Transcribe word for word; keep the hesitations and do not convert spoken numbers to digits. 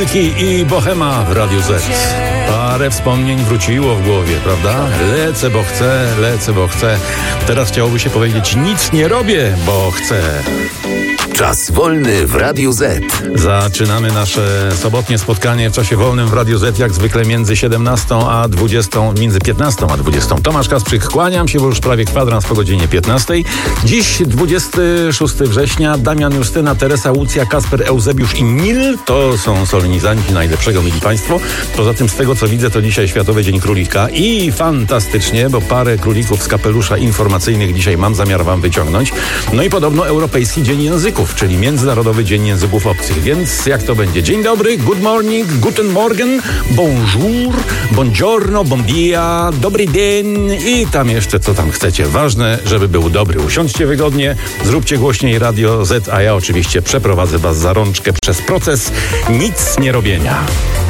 Króliki i Bohema w Radiu Z. Parę wspomnień wróciło w głowie, prawda? Lecę, bo chcę, lecę, bo chcę. Teraz chciałoby się powiedzieć, nic nie robię, bo chcę. Czas wolny w Radiu Z. Zaczynamy nasze sobotnie spotkanie w czasie wolnym w Radiu Z, jak zwykle między siedemnastą a dwudziestą, między piętnastą a dwudziestą. Tomasz Kasprzyk, kłaniam się, bo już prawie kwadrans po godzinie piętnastej. Dziś dwudziestego szóstego września, Damian, Justyna, Teresa, Łucja, Kasper, Eusebiusz i Nil. To są solenizanci najlepszego, mili państwo. Poza tym, z tego co widzę, to dzisiaj Światowy Dzień Królika i fantastycznie, bo parę królików z kapelusza informacyjnych dzisiaj mam zamiar wam wyciągnąć. No i podobno Europejski Dzień Języków, czyli Międzynarodowy Dzień Języków Obcych. Więc jak to będzie? Dzień dobry, good morning, guten morgen, bonjour, buongiorno, bon dia, dobry dzień i tam jeszcze co tam chcecie. Ważne, żeby był dobry. Usiądźcie wygodnie, zróbcie głośniej Radio Z, a ja oczywiście przeprowadzę was za rączkę przez proces nic nie robienia.